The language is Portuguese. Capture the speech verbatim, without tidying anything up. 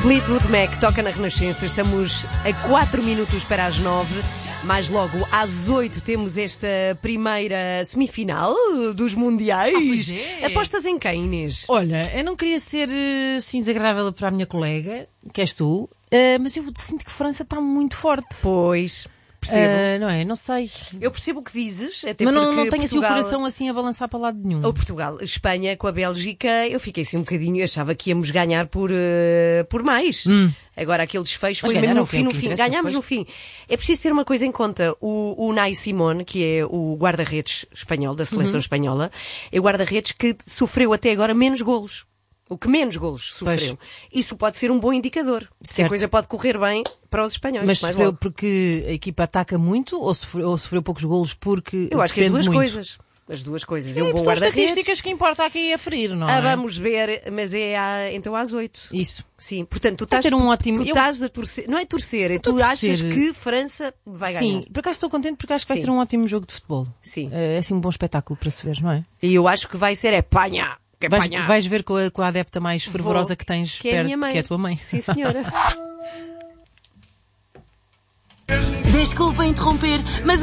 Fleetwood Mac toca na Renascença. Estamos a quatro minutos para as nove. Mais logo às oito temos esta primeira semifinal dos Mundiais. Ah, pois é. Apostas em quem, Inês? Olha, eu não queria ser assim desagradável para a minha colega, que és tu, uh, mas eu sinto que a França está muito forte. Pois, percebo. Uh, não é? Não sei. Eu percebo o que dizes, até Mas não, porque não tenho assim o Portugal... coração assim a balançar para lado nenhum. Ou Portugal, Espanha com a Bélgica, eu fiquei assim um bocadinho, eu achava que íamos ganhar por, uh, por mais. Hum. Agora aquele desfecho foi mesmo no fim, no fim. Ganhámos no fim. É preciso ter uma coisa em conta. O, o Nai Simón, que é o guarda-redes espanhol, da seleção uhum. espanhola, é o guarda-redes que sofreu até agora menos golos. O que menos golos sofreu. Pois. Isso pode ser um bom indicador. Se a coisa pode correr bem para os espanhóis. Mas sofreu logo porque a equipa ataca muito ou sofreu, ou sofreu poucos golos porque eu acho que as duas muito? coisas. As duas coisas. Sim, é um bom são guarda-redes. estatísticas que importa aqui a ferir, não ah, é? Vamos ver, mas é à, então às oito. Isso. Sim, portanto, tu estás, ser um ótimo... tu estás a torcer. Não é torcer, é tu achas que França vai ganhar. Sim, por acaso estou contente porque acho que vai Sim. ser um ótimo jogo de futebol. Sim. É assim um bom espetáculo para se ver, não é? E eu acho que vai ser é panha. É vais, vais ver com a, com a adepta mais fervorosa Vou, que tens que é perto, a minha mãe. que é a tua mãe. Sim, senhora. Desculpa interromper, mas